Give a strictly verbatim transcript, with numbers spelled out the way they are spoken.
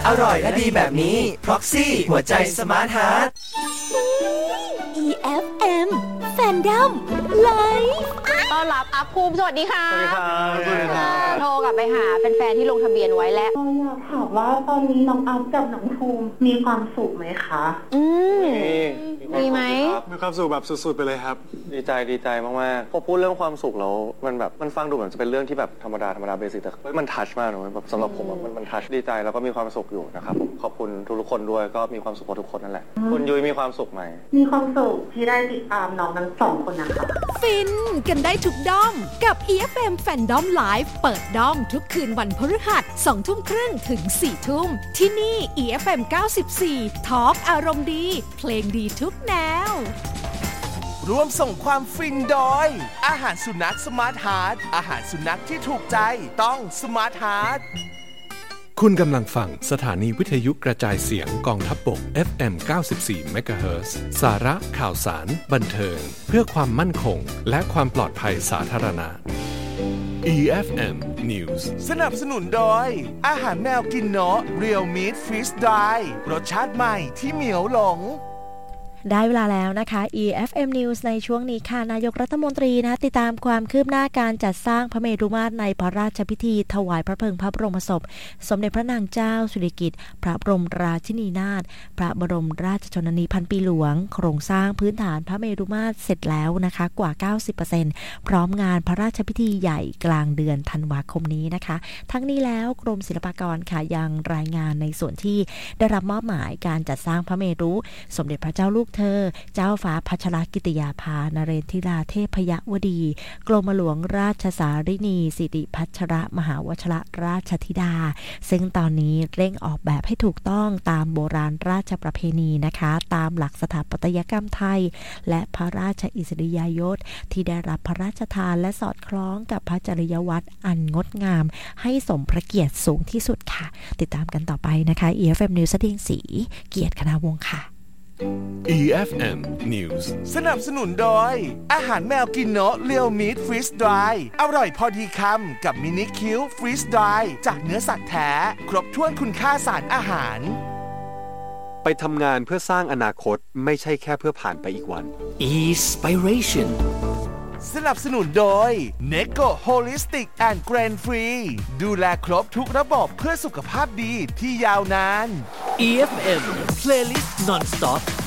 ร่อยและดีแบบนี้ Proxy หัวใจสมาร์ทฮาร์ทอี เอฟ เอ็ม Fandom Live ต้อนรับอัพภูมิสวัสดีค่ะสวัสดีครับสวัสดีครับโทรกลับไปหาแฟนๆที่ลงทะเบียนไว้แล้วอยากถามว่าตอนนี้น้องอัพกับน้องภูมิมีความสุขไหมคะอืมมีไหมมีความสุขแบบสุดๆไปเลยครับดีใจดีใจมากๆพอพูดเรื่องความสุขแล้วมันแบบมันฟังดูเหมือนจะเป็นเรื่องที่แบบธรรมดาธรรมดาเบสิกแต่มันทัชมากเลยแบบสำหรับผมมันมันทัชดีใจแล้วก็มีความสุขอยู่นะครับผมขอบคุณทุกๆคนด้วยก็มีความสุขทุกคนนั่นแหละคุณยุ้ยมีความสุขไหมมีความสุขที่ได้ติดตามน้องทั้งสองคนนะคะฟินกันได้ทุกด้อมกับ อี เอฟ เอ็ม Fandom Live เปิดด้อมทุกคืนวันพฤหัสสองทุ่มครึ่งถึงสี่ทุ่มที่นี่ อี เอฟ เอ็ม เก้าสิบสี่ Talk อารมณ์ดีเพลงดีทุกแนวร่วมส่งความฟินโดยอาหารสุนัขสมาร์ทฮาร์ทอาหารสุนัขที่ถูกใจต้องสมาร์ทฮาร์ทคุณกำลังฟังสถานีวิทยุกระจายเสียงกองทัพบก เอฟ เอ็ม เก้าสิบสี่ เมกะเฮิรตซ์ สาระข่าวสารบันเทิงเพื่อความมั่นคงและความปลอดภัยสาธารณะ อี เอฟ เอ็ม News สนับสนุนโดยอาหารแมวกินเนาะ Real Meat Freeze Dry รสชาติใหม่ที่เหมียวหลงได้เวลาแล้วนะคะ อี เอฟ เอ็ม News ในช่วงนี้ค่ะนายกรัฐมนตรีนะติดตามความคืบหน้าการจัดสร้างพระเมรุมาตรในพระราชพิธีถวายพระเพลิงพระบรมศพสมเด็จพระนางเจ้าสิริกิติ์พระบรมราชินีนาถพระบรมราชชนนีพันปีหลวงโครงสร้างพื้นฐานพระเมรุมาตรเสร็จแล้วนะคะกว่า เก้าสิบเปอร์เซ็นต์ พร้อมงานพระราชพิธีใหญ่กลางเดือนธันวาคมนี้นะคะทั้งนี้แล้วกรมศิลปากรค่ะยังรายงานในส่วนที่ได้รับมอบหมายการจัดสร้างพระเมรุสมเด็จพระเจ้าลูกเธอเจ้าฟ้าพัชรกิติยาภานเรนทิราเทพยวดีกรมหลวงราชสารินีสิริพัชรมหาวชรราชธิดาซึ่งตอนนี้เร่งออกแบบให้ถูกต้องตามโบราณราชประเพณีนะคะตามหลักสถาปัตยกรรมไทยและพระราชอิสริยยศที่ได้รับพระราชทานและสอดคล้องกับพระจริยวัตรอันงดงามให้สมพระเกียรติสูงที่สุดค่ะติดตามกันต่อไปนะคะ อี เอฟ เอ็ม News เดียงศรีเกียรติคณาวงศ์ค่ะอี เอฟ เอ็ม News สนับสนุนโดยอาหารแมวกินเนาะ Real Meat Freeze Dry อร่อยพอดีคำกับมินิคิว Freeze Dry จากเนื้อสัตว์แท้ครบถ้วนคุณค่าสารอาหารไปทำงานเพื่อสร้างอนาคตไม่ใช่แค่เพื่อผ่านไปอีกวัน Inspiration สนับสนุนโดย Neko Holistic and Grain Free ดูแลครบทุกระบบเพื่อสุขภาพดีที่ยาวนานอี เอฟ เอ็ม Playlist Non-Stop